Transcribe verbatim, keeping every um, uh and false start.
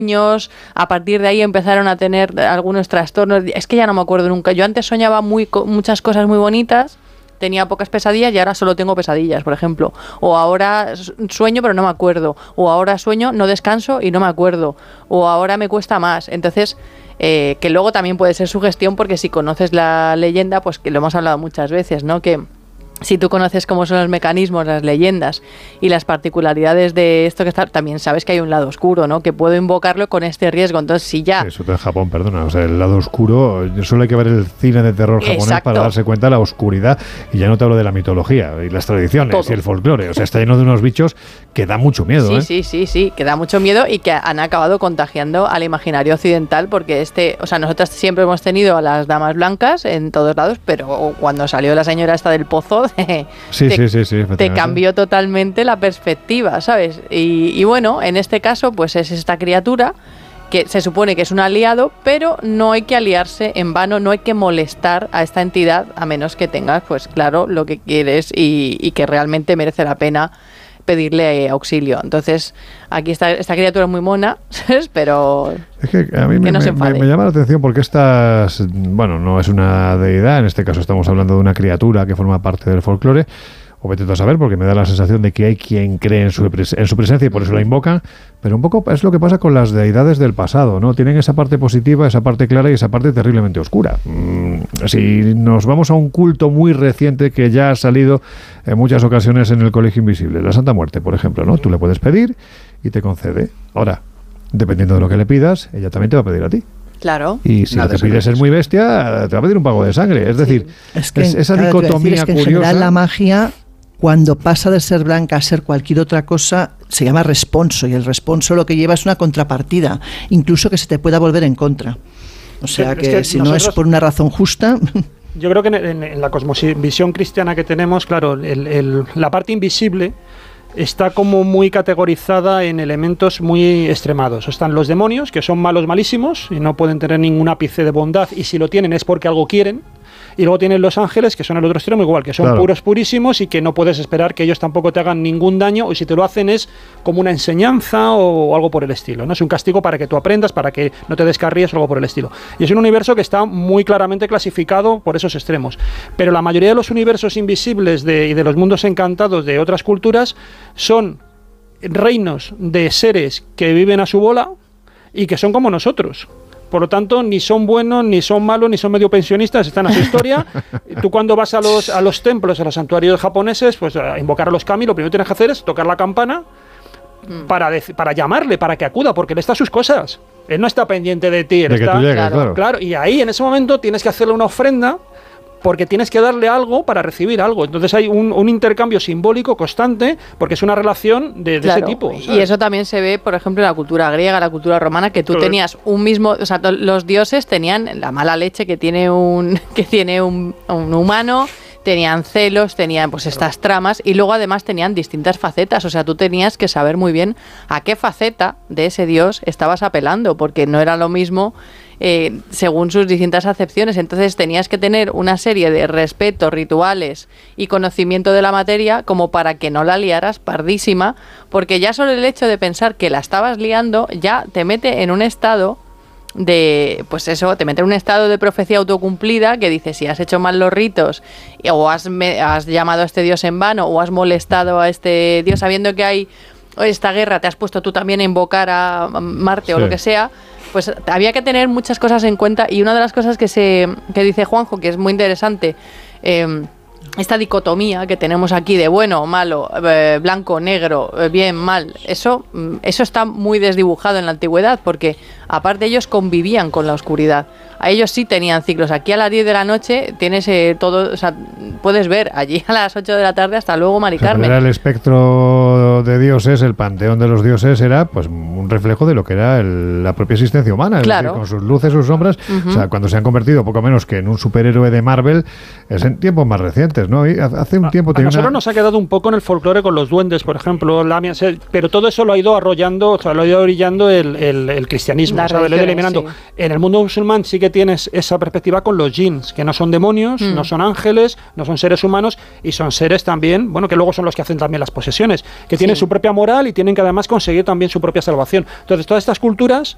niños, a partir de ahí empezaron a tener algunos trastornos. Es que ya no me acuerdo nunca. Yo antes soñaba muy, muchas cosas muy bonitas, tenía pocas pesadillas y ahora solo tengo pesadillas, por ejemplo. O ahora sueño pero no me acuerdo. O ahora sueño, no descanso y no me acuerdo. O ahora me cuesta más. Entonces, eh, que luego también puede ser sugestión, porque si conoces la leyenda, pues que lo hemos hablado muchas veces, ¿no? Que si tú conoces cómo son los mecanismos, las leyendas y las particularidades de esto que está, también sabes que hay un lado oscuro, ¿no? Que puedo invocarlo con este riesgo. Entonces, si ya... Eso en Japón, perdona. O sea, el lado oscuro, solo hay que ver el cine de terror japonés. Exacto. Para darse cuenta de la oscuridad. Y ya no te hablo de la mitología y las tradiciones todo. Y el folclore. O sea, está lleno de unos bichos que da mucho miedo, sí, ¿eh? Sí, sí, sí, que da mucho miedo y que han acabado contagiando al imaginario occidental, porque este... O sea, nosotros siempre hemos tenido a las damas blancas en todos lados, pero cuando salió la señora esta del pozo... Sí, te, sí, sí, sí, te cambió totalmente la perspectiva, ¿sabes? Y, y bueno, en este caso, pues es esta criatura que se supone que es un aliado, pero no hay que aliarse en vano, no hay que molestar a esta entidad, a menos que tengas, pues claro, lo que quieres y, y que realmente merece la pena pedirle auxilio. Entonces, aquí está esta criatura muy mona, ¿sabes? Pero es que a mí que me, no se me, me llama la atención porque estas, bueno, no es una deidad, en este caso estamos hablando de una criatura que forma parte del folclore, o vete tú a saber, porque me da la sensación de que hay quien cree en su, en su presencia y por eso la invocan, pero un poco es lo que pasa con las deidades del pasado, ¿no? Tienen esa parte positiva, esa parte clara y esa parte terriblemente oscura. Mm, si nos vamos a un culto muy reciente que ya ha salido en muchas ocasiones en el Colegio Invisible, la Santa Muerte, por ejemplo, ¿no? Tú le puedes pedir y te concede. Ahora, dependiendo de lo que le pidas, ella también te va a pedir a ti. Claro. Y si no te pides ser muy bestia, te va a pedir un pago de sangre. Es decir, sí. es que, es, esa claro, dicotomía es que curiosa. En general la magia, cuando pasa de ser blanca a ser cualquier otra cosa, se llama responso, y el responso lo que lleva es una contrapartida, incluso que se te pueda volver en contra. O sea, que, que si no es por una razón justa... Yo creo que en, en, en la cosmovisión cristiana que tenemos, claro, el, el, la parte invisible está como muy categorizada en elementos muy extremados. Están los demonios, que son malos malísimos y no pueden tener ningún ápice de bondad, y si lo tienen es porque algo quieren. Y luego tienen los ángeles, que son el otro extremo igual, que son claro. puros, purísimos, y que no puedes esperar que ellos tampoco te hagan ningún daño, o si te lo hacen es como una enseñanza o, o algo por el estilo, ¿no? Es un castigo para que tú aprendas, para que no te descarríes o algo por el estilo. Y es un universo que está muy claramente clasificado por esos extremos. Pero la mayoría de los universos invisibles de, y de los mundos encantados de otras culturas son reinos de seres que viven a su bola y que son como nosotros. Por lo tanto, ni son buenos, ni son malos, ni son medio pensionistas, están a su historia. Tú cuando vas a los, a los templos, a los santuarios japoneses, pues a invocar a los kami, lo primero que tienes que hacer es tocar la campana mm. para, dec- para llamarle, para que acuda, porque él está a sus cosas. Él no está pendiente de ti. Él de está, que tú llegues, claro, claro. claro. Y ahí, en ese momento, tienes que hacerle una ofrenda, porque tienes que darle algo para recibir algo. Entonces hay un, un intercambio simbólico constante, porque es una relación de, de claro, ese tipo, ¿sabes? Y eso también se ve, por ejemplo, en la cultura griega, la cultura romana, que tú claro. tenías un mismo... O sea, los dioses tenían la mala leche que tiene un, que tiene un, un humano, tenían celos, tenían pues estas tramas, y luego además tenían distintas facetas. O sea, tú tenías que saber muy bien a qué faceta de ese dios estabas apelando, porque no era lo mismo... Eh, según sus distintas acepciones. Entonces tenías que tener una serie de respeto, rituales y conocimiento de la materia como para que no la liaras pardísima, porque ya solo el hecho de pensar que la estabas liando ya te mete en un estado de, pues eso, te mete en un estado de profecía autocumplida, que dice, si has hecho mal los ritos o has, me, has llamado a este dios en vano o has molestado a este dios sabiendo que hay esta guerra, te has puesto tú también a invocar a Marte sí. o lo que sea, pues había que tener muchas cosas en cuenta. Y una de las cosas que se que dice Juanjo, que es muy interesante, eh, esta dicotomía que tenemos aquí de bueno o malo, eh, blanco, negro, eh, bien, mal, eso, eso está muy desdibujado en la antigüedad, porque aparte ellos convivían con la oscuridad. A ellos sí tenían ciclos. Aquí a las diez de la noche tienes eh, todo, o sea, puedes ver allí a las ocho de la tarde hasta luego, Mari Carmen. Era el espectro de dioses, el panteón de los dioses era pues un reflejo de lo que era el, la propia existencia humana, claro. es decir, con sus luces, sus sombras. Uh-huh. O sea, cuando se han convertido poco menos que en un superhéroe de Marvel, es en tiempos más recientes, ¿no? Y hace un tiempo a, tenía a nosotros una... nos ha quedado un poco en el folclore con los duendes, por ejemplo, Lamia, pero todo eso lo ha ido arrollando, o sea, lo ha ido orillando el, el, el cristianismo, o sea, lo ha ido eliminando. Sí. En el mundo musulmán sí que tienes esa perspectiva con los jinns, que no son demonios, mm. no son ángeles, no son seres humanos, y son seres también, bueno, que luego son los que hacen también las posesiones, que tienen sí. su propia moral y tienen que además conseguir también su propia salvación. Entonces, todas estas culturas